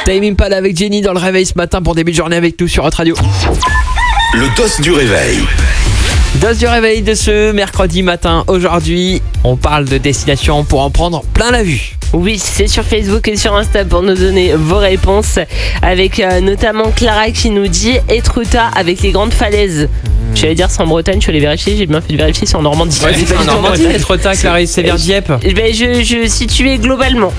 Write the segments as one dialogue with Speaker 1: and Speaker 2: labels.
Speaker 1: Tame Impala avec Jenny dans le réveil ce matin pour début de journée avec nous sur Hot Radio.
Speaker 2: Le dos du réveil.
Speaker 1: Dose du réveil de ce mercredi matin. Aujourd'hui, on parle de destination pour en prendre plein la vue.
Speaker 3: Oui, c'est sur Facebook et sur Insta pour nous donner vos réponses. Avec notamment Clara qui nous dit Etretat avec les grandes falaises. J'allais dire c'est en Bretagne, je suis allé vérifier, j'ai bien fait de vérifier, c'est en Normandie.
Speaker 1: Ouais, c'est en Normandie, Etretat, Clarisse, c'est vers Dieppe.
Speaker 3: Je situais globalement.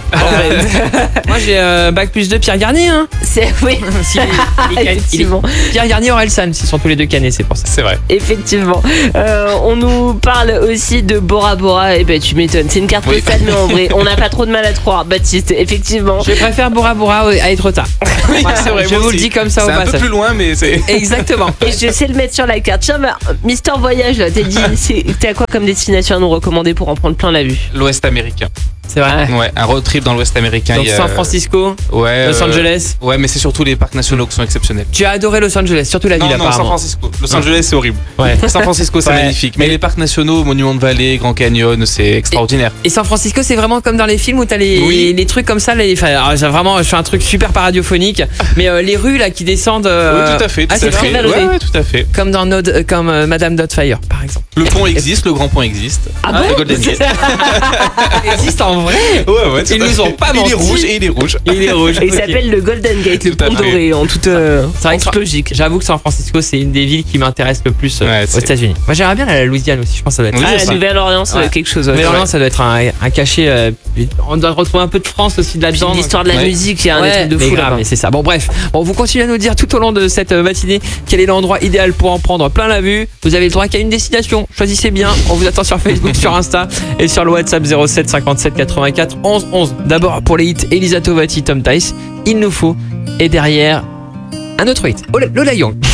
Speaker 1: Moi j'ai bac plus 2 Pierre Garnier. Hein.
Speaker 3: Oui, effectivement.
Speaker 1: Pierre Garnier, Orelsan, ils sont tous les deux canés, c'est pour ça.
Speaker 4: C'est vrai.
Speaker 3: Effectivement. On nous parle aussi de Bora Bora. Et tu m'étonnes, c'est une carte postale, mais en vrai, on n'a pas trop de mal à te croire, Baptiste. Effectivement.
Speaker 1: Je préfère Bora Bora à Etretat.
Speaker 4: Oui, c'est vrai.
Speaker 1: Je vous le dis comme ça au
Speaker 4: passage.
Speaker 1: passage.
Speaker 4: C'est un peu plus loin, mais c'est.
Speaker 1: Exactement.
Speaker 3: Et je sais le mettre sur la carte. Tiens, Mister Voyage, là, t'as quoi comme destination à nous recommander pour en prendre plein la vue?
Speaker 4: L'Ouest américain.
Speaker 1: C'est vrai.
Speaker 4: Ouais, un road trip dans l'Ouest américain.
Speaker 1: Donc San Francisco,
Speaker 4: ouais,
Speaker 1: Los Angeles.
Speaker 4: Ouais, mais c'est surtout les parcs nationaux qui sont exceptionnels.
Speaker 1: Tu as adoré Los Angeles, surtout la ville
Speaker 4: Non,
Speaker 1: apparemment.
Speaker 4: San Francisco. Los Angeles, c'est horrible.
Speaker 1: Ouais.
Speaker 4: San Francisco, c'est
Speaker 1: Ouais.
Speaker 4: magnifique. Mais les parcs nationaux, Monument de Vallée, Grand Canyon, c'est extraordinaire.
Speaker 1: Et San Francisco, c'est vraiment comme dans les films où t'as les trucs comme ça. Alors, je fais un truc super pas radiophonique, mais les rues là qui descendent.
Speaker 4: Oui, tout à fait.
Speaker 1: c'est très valorisé.
Speaker 4: Ouais, tout à fait.
Speaker 1: Comme dans comme Madame Doubtfire, par exemple.
Speaker 4: Le pont existe, le grand pont existe.
Speaker 3: Ah bon
Speaker 4: le Golden Gate.
Speaker 1: Il existe en vrai.
Speaker 4: Ouais,
Speaker 1: Ils nous ont pas menti.
Speaker 4: Il est rouge et il est rouge.
Speaker 1: Il est rouge.
Speaker 3: Et il s'appelle le Golden Gate, le
Speaker 4: Tout à
Speaker 3: pont
Speaker 4: fait.
Speaker 3: doré, en toute logique.
Speaker 1: J'avoue que San Francisco, c'est une des villes qui m'intéresse le plus
Speaker 4: Ouais,
Speaker 1: aux États-Unis. Moi, j'aimerais bien aller à la Louisiane aussi. Je pense que ça doit être.
Speaker 4: Oui,
Speaker 3: Ah,
Speaker 4: c'est
Speaker 3: la
Speaker 4: ça.
Speaker 3: Nouvelle-Orléans, ça doit être quelque chose.
Speaker 1: Mais
Speaker 3: ouais.
Speaker 1: normalement, ça doit être un cachet. On doit retrouver un peu de France aussi
Speaker 3: Puis
Speaker 1: là-dedans.
Speaker 3: l'histoire de la
Speaker 4: Ouais.
Speaker 3: musique, il y a un
Speaker 1: Ouais,
Speaker 3: truc de
Speaker 1: mais
Speaker 3: fou
Speaker 1: grave,
Speaker 3: là-bas.
Speaker 1: mais c'est ça. Bon, bref, vous continuez à nous dire tout au long de cette matinée quel est l'endroit idéal pour en prendre plein la vue. Vous avez le droit qu'à une destination. Choisissez bien. On vous attend sur Facebook, sur Insta et sur le WhatsApp 07 57 84 11 11. D'abord pour les hits Elisa Tovati, Tom Tice, Il nous faut. Et derrière, un autre hit, Lola Young.